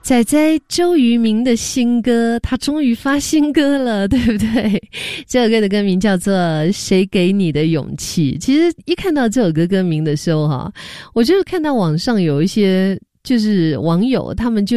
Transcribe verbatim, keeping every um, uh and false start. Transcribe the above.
仔仔周渝民的新歌，他终于发新歌了，对不对？这首歌的歌名叫做《谁给你的勇气》。其实一看到这首歌歌名的时候哈，我就看到网上有一些就是网友他们就